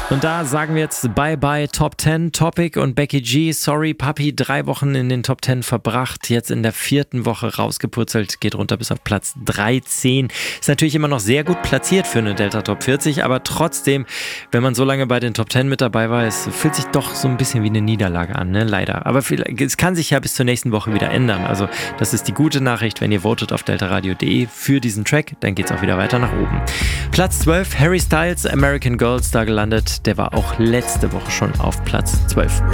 Und da sagen wir jetzt Bye-Bye Top 10. Topic und Becky G, Sorry Papi, 3 Wochen in den Top 10 verbracht, jetzt in der 4. Woche rausgepurzelt, geht runter bis auf Platz 13. Ist natürlich immer noch sehr gut platziert für eine Delta Top 40, aber trotzdem, wenn man so lange bei den Top 10 mit dabei war, es fühlt sich doch so ein bisschen wie eine Niederlage an, ne? Leider. Aber es kann sich ja bis zur nächsten Woche wieder ändern. Also das ist die gute Nachricht, wenn ihr votet auf deltaradio.de für diesen Track, dann geht es auch wieder weiter nach oben. Platz 12, Harry Styles, American Girl, da gelandet. Der war auch letzte Woche schon auf Platz 12.